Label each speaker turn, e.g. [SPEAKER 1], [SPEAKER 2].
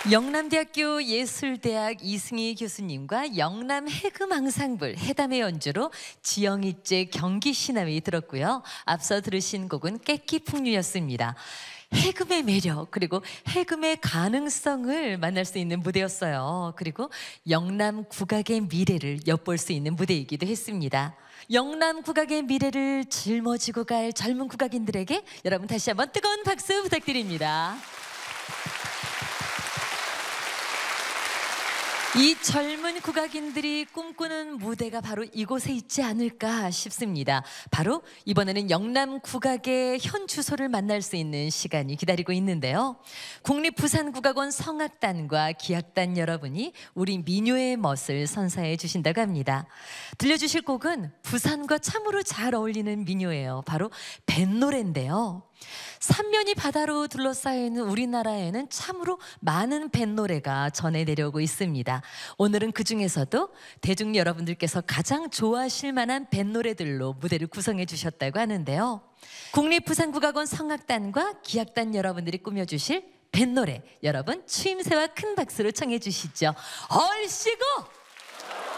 [SPEAKER 1] 영남대학교 예술대학 이승희 교수님과 영남 해금 앙상블 해담의 연주로 지영이째 경기시남이 들었고요. 앞서 들으신 곡은 깨끼풍류였습니다. 해금의 매력 그리고 해금의 가능성을 만날 수 있는 무대였어요. 그리고 영남 국악의 미래를 엿볼 수 있는 무대이기도 했습니다. 영남 국악의 미래를 짊어지고 갈 젊은 국악인들에게 여러분 다시 한번 뜨거운 박수 부탁드립니다. 이 젊은 국악인들이 꿈꾸는 무대가 바로 이곳에 있지 않을까 싶습니다. 바로 이번에는 영남 국악의 현 주소를 만날 수 있는 시간이 기다리고 있는데요. 국립부산국악원 성악단과 기악단 여러분이 우리 민요의 멋을 선사해 주신다고 합니다. 들려주실 곡은 부산과 참으로 잘 어울리는 민요예요. 바로 뱃노래인데요. 삼면이 바다로 둘러싸여 있는 우리나라에는 참으로 많은 뱃노래가 전해 내려오고 있습니다. 오늘은 그 중에서도 대중 여러분들께서 가장 좋아하실 만한 뱃노래들로 무대를 구성해 주셨다고 하는데요. 국립부산국악원 성악단과 기악단 여러분들이 꾸며주실 뱃노래, 여러분 추임새와 큰 박수로 청해 주시죠. 얼씨구!